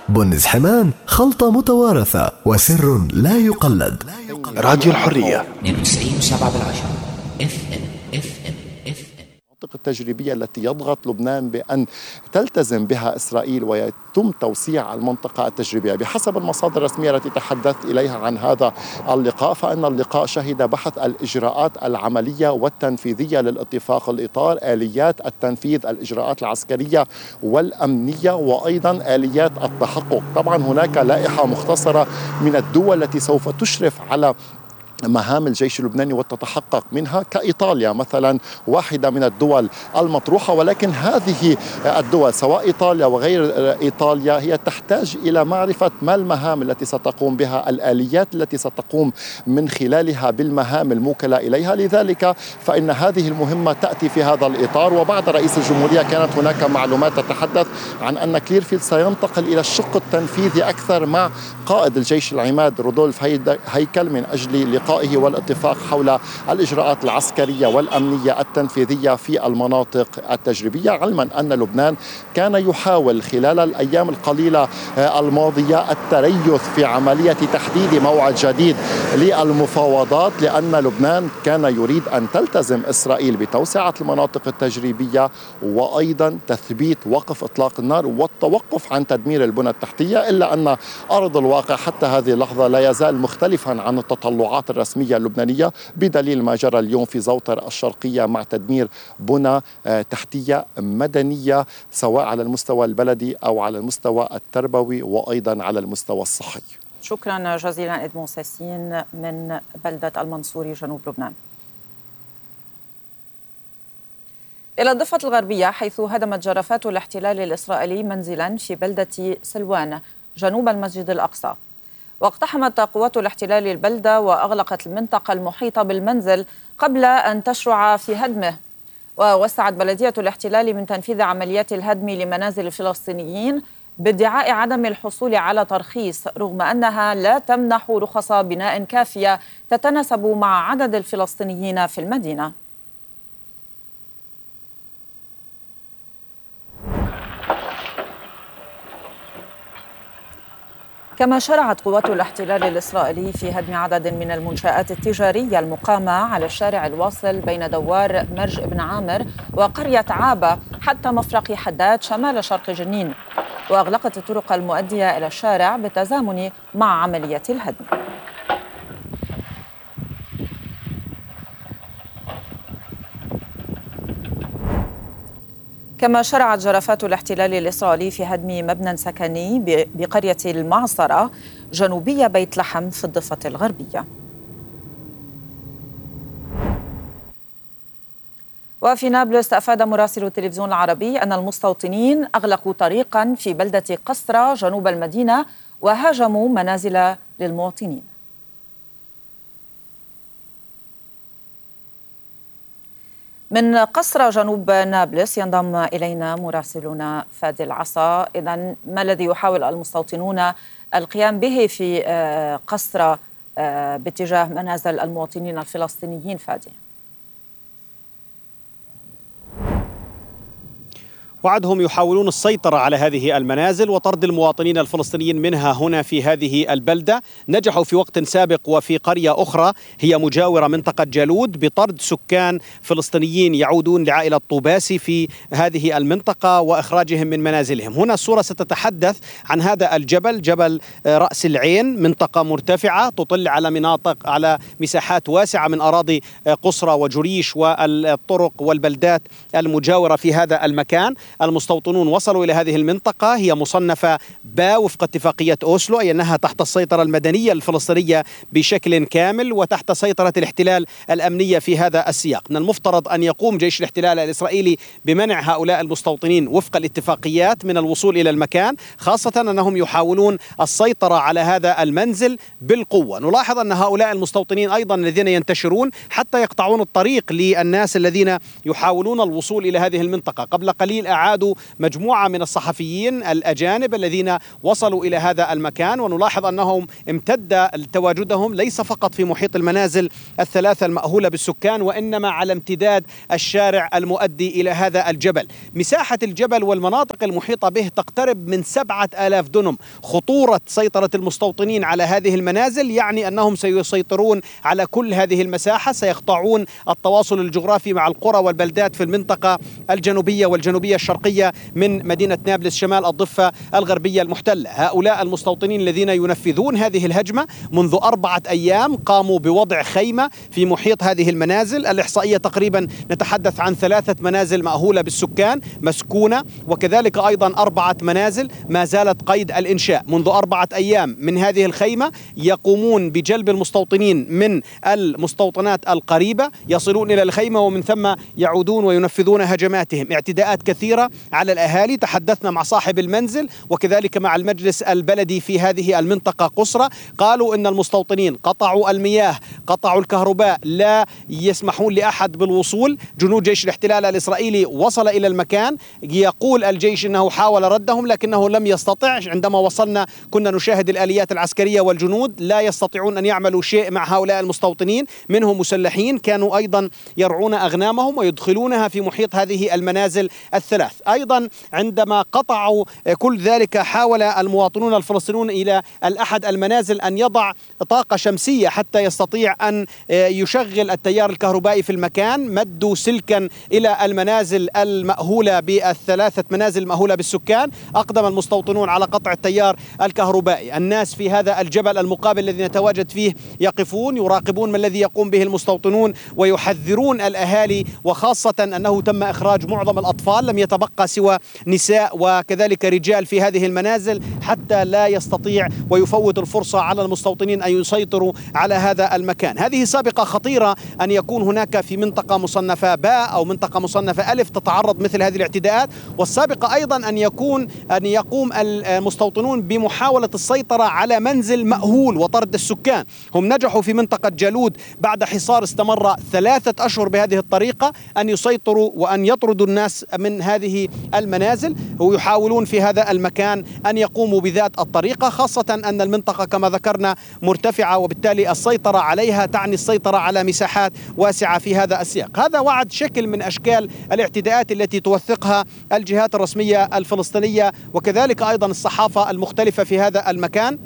بن زحمان، خلطة متوارثة وسر لا يقلد. راديو الحرية 92.7 المناطق التجريبية التي يضغط لبنان بأن تلتزم بها إسرائيل ويتم توسيع المنطقة التجريبية. بحسب المصادر الرسمية التي تحدثت إليها عن هذا اللقاء، فإن اللقاء شهد بحث الإجراءات العملية والتنفيذية للاتفاق، الإطار، آليات التنفيذ، الإجراءات العسكرية والأمنية، وأيضا آليات التحقق. طبعا هناك لائحة مختصرة من الدول التي سوف تشرف على مهام الجيش اللبناني وتتحقق منها، كإيطاليا مثلا واحدة من الدول المطروحة. ولكن هذه الدول سواء إيطاليا وغير إيطاليا هي تحتاج إلى معرفة ما المهام التي ستقوم بها، الآليات التي ستقوم من خلالها بالمهام الموكلة إليها. لذلك فإن هذه المهمة تأتي في هذا الإطار. وبعد رئيس الجمهورية كانت هناك معلومات تتحدث عن أن كليرفيلد سينتقل إلى الشق التنفيذي أكثر مع قائد الجيش العماد رودولف هيكل من أجل لقائه والاتفاق حول الإجراءات العسكرية والأمنية التنفيذية في المناطق التجريبية، علما أن لبنان كان يحاول خلال الأيام القليلة الماضية التريث في عملية تحديد موعد جديد للمفاوضات، لأن لبنان كان يريد أن تلتزم إسرائيل بتوسعة المناطق التجريبية وأيضا تثبيت وقف إطلاق النار والتوقف عن تدمير البنى التحتية. إلا أن أرض الواقع حتى هذه اللحظة لا يزال مختلفا عن التطلعات الرسمية اللبنانية، بدليل ما جرى اليوم في زوطر الشرقية مع تدمير بنى تحتية مدنية سواء على المستوى البلدي أو على المستوى التربوي وأيضا على المستوى الصحي. شكرا جزيلا إدمون ساسين من بلدة المنصوري جنوب لبنان. إلى الضفة الغربية، حيث هدمت جرافات الاحتلال الإسرائيلي منزلا في بلدة سلوان جنوب المسجد الأقصى، واقتحمت قوات الاحتلال البلدة وأغلقت المنطقة المحيطة بالمنزل قبل أن تشرع في هدمه. ووسعت بلدية الاحتلال من تنفيذ عمليات الهدم لمنازل الفلسطينيين بادعاء عدم الحصول على ترخيص، رغم أنها لا تمنح رخص بناء كافية تتناسب مع عدد الفلسطينيين في المدينة. كما شرعت قوات الاحتلال الإسرائيلي في هدم عدد من المنشآت التجارية المقامة على الشارع الواصل بين دوار مرج بن عامر وقرية عابة حتى مفرق حداد شمال شرق جنين، وأغلقت الطرق المؤدية إلى الشارع بالتزامن مع عملية الهدم. كما شرعت جرافات الاحتلال الإسرائيلي في هدم مبنى سكني بقرية المعصرة جنوبية بيت لحم في الضفة الغربية. وفي نابلس، أفاد مراسل التلفزيون العربي أن المستوطنين أغلقوا طريقا في بلدة قسرة جنوب المدينة وهاجموا منازل للمواطنين. من قسرة جنوب نابلس ينضم إلينا مراسلنا فادي العصا. إذن ما الذي يحاول المستوطنون القيام به في قسرة باتجاه منازل المواطنين الفلسطينيين فادي؟ وعدهم يحاولون السيطرة على هذه المنازل وطرد المواطنين الفلسطينيين منها هنا في هذه البلدة. نجحوا في وقت سابق وفي قرية أخرى هي مجاورة منطقة جالود بطرد سكان فلسطينيين يعودون لعائلة طوباسي في هذه المنطقة وإخراجهم من منازلهم. هنا الصورة ستتحدث عن هذا الجبل، جبل رأس العين، منطقة مرتفعة تطل على مساحات واسعة من أراضي قسرة وجريش والطرق والبلدات المجاورة في هذا المكان. المستوطنون وصلوا إلى هذه المنطقة، هي مصنفة با وفق اتفاقية أوسلو، أي أنها تحت السيطرة المدنية الفلسطينية بشكل كامل وتحت سيطرة الاحتلال الأمنية في هذا السياق. من المفترض أن يقوم جيش الاحتلال الإسرائيلي بمنع هؤلاء المستوطنين وفق الاتفاقيات من الوصول إلى المكان، خاصة أنهم يحاولون السيطرة على هذا المنزل بالقوة. نلاحظ أن هؤلاء المستوطنين أيضا الذين ينتشرون حتى يقطعون الطريق للناس الذين يحاولون الوصول إلى هذه المنطقة. قبل قليل أعادوا مجموعة من الصحفيين الأجانب الذين وصلوا إلى هذا المكان، ونلاحظ أنهم امتد تواجدهم ليس فقط في محيط المنازل الثلاثة المأهولة بالسكان، وإنما على امتداد الشارع المؤدي إلى هذا الجبل. مساحة الجبل والمناطق المحيطة به تقترب من 7000 دنم. خطورة سيطرة المستوطنين على هذه المنازل يعني أنهم سيسيطرون على كل هذه المساحة، سيقطعون التواصل الجغرافي مع القرى والبلدات في المنطقة الجنوبية والجنوبية الشرقية من مدينة نابلس شمال الضفة الغربية المحتلة. هؤلاء المستوطنين الذين ينفذون هذه الهجمة منذ 4 أيام قاموا بوضع خيمة في محيط هذه المنازل. الإحصائية تقريبا نتحدث عن 3 منازل مأهولة بالسكان مسكونة، وكذلك أيضا 4 منازل ما زالت قيد الإنشاء. منذ 4 أيام من هذه الخيمة يقومون بجلب المستوطنين من المستوطنات القريبة، يصلون إلى الخيمة ومن ثم يعودون وينفذون هجماتهم. اعتداءات كثيرة على الأهالي، تحدثنا مع صاحب المنزل وكذلك مع المجلس البلدي في هذه المنطقة قصرة، قالوا إن المستوطنين قطعوا المياه، قطعوا الكهرباء، لا يسمحون لأحد بالوصول. جنود جيش الاحتلال الإسرائيلي وصل إلى المكان، يقول الجيش أنه حاول ردهم لكنه لم يستطع. عندما وصلنا كنا نشاهد الآليات العسكرية والجنود لا يستطيعون أن يعملوا شيء مع هؤلاء المستوطنين، منهم مسلحين كانوا أيضا يرعون أغنامهم ويدخلونها في محيط هذه المنازل الثلاث. أيضا عندما قطعوا كل ذلك حاول المواطنون الفلسطينيون إلى أحد المنازل أن يضع طاقة شمسية حتى يستطيع أن يشغل التيار الكهربائي في المكان. مدوا سلكا إلى المنازل المأهولة ب3 منازل المأهولة بالسكان. أقدم المستوطنون على قطع التيار الكهربائي. الناس في هذا الجبل المقابل الذي نتواجد فيه يقفون يراقبون ما الذي يقوم به المستوطنون ويحذرون الأهالي، وخاصة أنه تم إخراج معظم الأطفال، لم يتبقى سوى نساء وكذلك رجال في هذه المنازل حتى لا يستطيع ويفوت الفرصة على المستوطنين أن يسيطروا على هذا المكان. هذه سابقة خطيرة أن يكون هناك في منطقة مصنفة باء أو منطقة مصنفة ألف تتعرض مثل هذه الاعتداءات، والسابقة أيضا أن يقوم المستوطنون بمحاولة السيطرة على منزل مأهول وطرد السكان. هم نجحوا في منطقة جالود بعد حصار استمر 3 أشهر بهذه الطريقة أن يسيطروا وأن يطردوا الناس من هذه المنازل، ويحاولون في هذا المكان أن يقوموا بذات الطريقة، خاصة أن المنطقة كما ذكرنا مرتفعة، وبالتالي السيطرة عليها تعني السيطرة على مساحات واسعة في هذا السياق. هذا وعد شكل من أشكال الاعتداءات التي توثقها الجهات الرسمية الفلسطينية وكذلك أيضا الصحافة المختلفة في هذا المكان.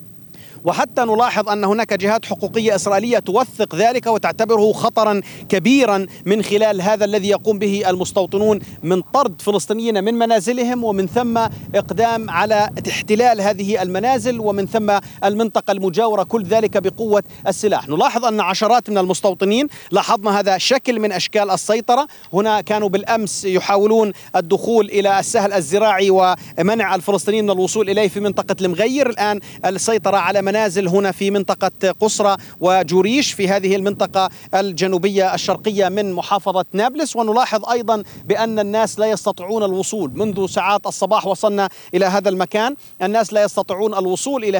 وحتى نلاحظ أن هناك جهات حقوقية إسرائيلية توثق ذلك وتعتبره خطرا كبيرا من خلال هذا الذي يقوم به المستوطنون من طرد فلسطينيين من منازلهم، ومن ثم إقدام على احتلال هذه المنازل ومن ثم المنطقة المجاورة، كل ذلك بقوة السلاح. نلاحظ أن عشرات من المستوطنين، لاحظنا هذا شكل من أشكال السيطرة. هنا كانوا بالأمس يحاولون الدخول إلى السهل الزراعي ومنع الفلسطينيين من الوصول إليه في منطقة المغير. الآن السيطرة على منازل هنا في منطقة قصرة وجوريش في هذه المنطقة الجنوبية الشرقية من محافظة نابلس. ونلاحظ أيضا بأن الناس لا يستطيعون الوصول. منذ ساعات الصباح وصلنا إلى هذا المكان، الناس لا يستطيعون الوصول إلى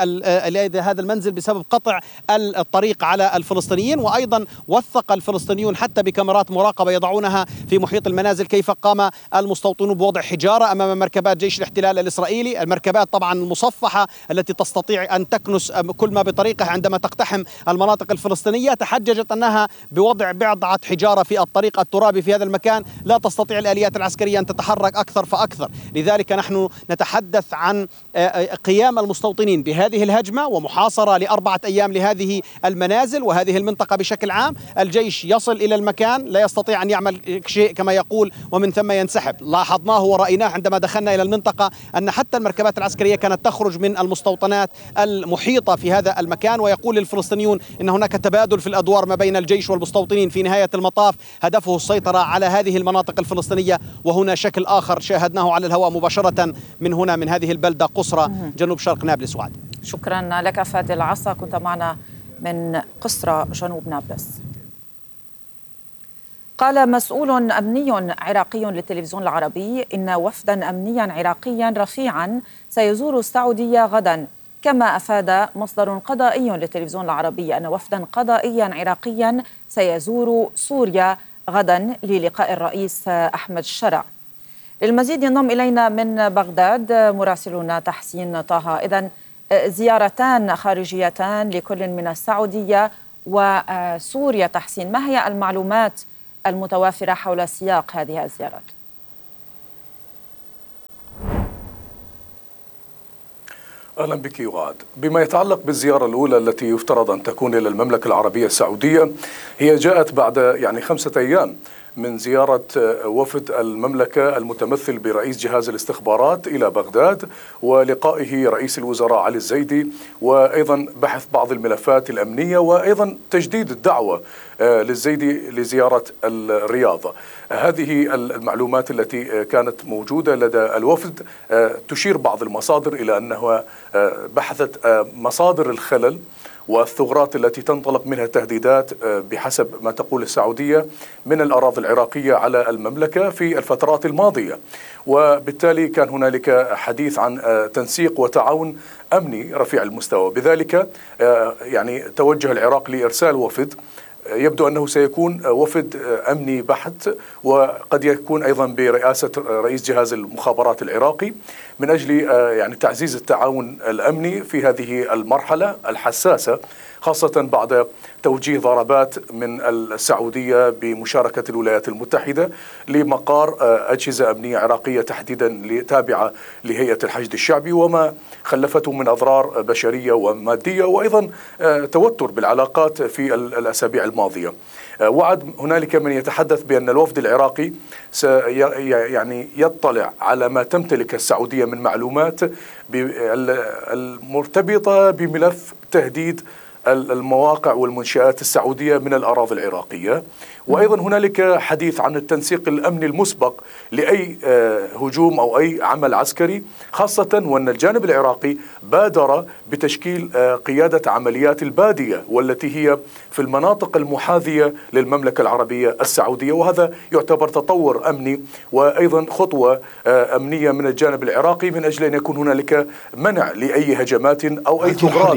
هذا المنزل بسبب قطع الطريق على الفلسطينيين. وأيضا وثق الفلسطينيون حتى بكاميرات مراقبة يضعونها في محيط المنازل كيف قام المستوطنون بوضع حجارة أمام مركبات جيش الاحتلال الإسرائيلي، المركبات طبعا المصفحة التي تستطيع أن تكنس كل ما بطريقه عندما تقتحم المناطق الفلسطينية. تحججت أنها بوضع بضعة حجارة في الطريق الترابي في هذا المكان لا تستطيع الآليات العسكرية أن تتحرك أكثر فأكثر. لذلك نحن نتحدث عن قيام المستوطنين بهذه الهجمة ومحاصرة ل4 أيام لهذه المنازل وهذه المنطقة بشكل عام. الجيش يصل إلى المكان لا يستطيع أن يعمل شيء كما يقول ومن ثم ينسحب. لاحظناه ورأيناه عندما دخلنا إلى المنطقة أن حتى المركبات العسكرية كانت تخرج من المستوطنات المحيطة في هذا المكان. ويقول الفلسطينيون إن هناك تبادل في الأدوار ما بين الجيش والمستوطنين. في نهاية المطاف هدفه السيطرة على هذه المناطق الفلسطينية. وهنا شكل آخر شاهدناه على الهواء مباشرة من هنا من هذه البلدة قصرة جنوب شرق نابلس. وعد. شكرا لك فادي العصا، كنت معنا من قصرة جنوب نابلس. قال مسؤول أمني عراقي للتلفزيون العربي إن وفدا أمنيا عراقيا رفيعا سيزور السعودية غدا. كما أفاد مصدر قضائي للتلفزيون العربي أن وفدا قضائيا عراقيا سيزور سوريا غدا للقاء الرئيس أحمد الشرع. للمزيد ينضم إلينا من بغداد مراسلنا تحسين طه. إذن زيارتان خارجيتان لكل من السعودية وسوريا. تحسين، ما هي المعلومات المتوافرة حول سياق هذه الزيارات؟ أهلا بك وعد. بما يتعلق بالزيارة الأولى التي يفترض أن تكون إلى المملكة العربية السعودية، هي جاءت بعد 5 أيام من زيارة وفد المملكة المتمثل برئيس جهاز الاستخبارات إلى بغداد ولقائه رئيس الوزراء علي الزيدي، وأيضا بحث بعض الملفات الأمنية، وأيضا تجديد الدعوة للزيدي لزيارة الرياض. هذه المعلومات التي كانت موجودة لدى الوفد تشير بعض المصادر إلى أنها بحثت مصادر الخلل والثغرات التي تنطلق منها التهديدات بحسب ما تقول السعودية من الأراضي العراقية على المملكة في الفترات الماضية، وبالتالي كان هنالك حديث عن تنسيق وتعاون أمني رفيع المستوى. بذلك توجه العراق لإرسال وفد، يبدو أنه سيكون وفد أمني بحت، وقد يكون أيضا برئاسة رئيس جهاز المخابرات العراقي من أجل تعزيز التعاون الأمني في هذه المرحلة الحساسة، خاصة بعد توجيه ضربات من السعودية بمشاركة الولايات المتحدة لمقار أجهزة أمنية عراقية تحديدا تابعة لهيئة الحشد الشعبي، وما خلفته من أضرار بشرية ومادية، وأيضا توتر بالعلاقات في الأسابيع الماضية. وعد هنالك من يتحدث بأن الوفد العراقي يطلع على ما تمتلك السعودية من معلومات المرتبطة بملف تهديد المواقع والمنشآت السعودية من الأراضي العراقية، وأيضا هنالك حديث عن التنسيق الأمني المسبق لأي هجوم أو أي عمل عسكري، خاصة وأن الجانب العراقي بادر بتشكيل قيادة عمليات البادية والتي هي في المناطق المحاذية للمملكة العربية السعودية، وهذا يعتبر تطور أمني وأيضا خطوة أمنية من الجانب العراقي من أجل أن يكون هنالك منع لأي هجمات أو أي ثغرات.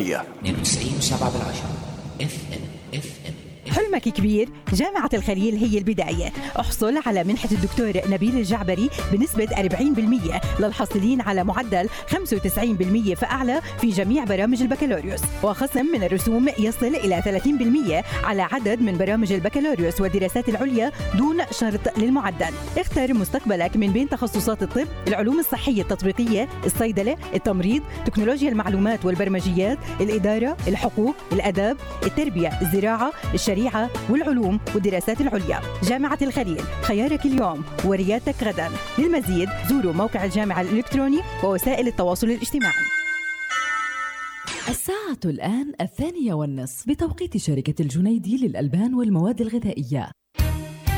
92.7 حلمك كبير؟ جامعة الخليل هي البداية. احصل على منحة الدكتور نبيل الجعبري بنسبة 40% للحاصلين على معدل 95% فأعلى في جميع برامج البكالوريوس، وخصم من الرسوم يصل إلى 30% على عدد من برامج البكالوريوس والدراسات العليا دون شرط للمعدل. اختر مستقبلك من بين تخصصات الطب، العلوم الصحية التطبيقية، الصيدلة، التمريض، تكنولوجيا المعلومات والبرمجيات، الإدارة، الحقوق، الأداب، التربية، الزراعة، الشريعة والعلوم والدراسات العليا. جامعة الخليل، خيارك اليوم وريادتك غدا. للمزيد زوروا موقع الجامعة الإلكتروني ووسائل التواصل الاجتماعي. الساعة الآن 2:30 بتوقيت شركة الجنيدي للألبان والمواد الغذائية.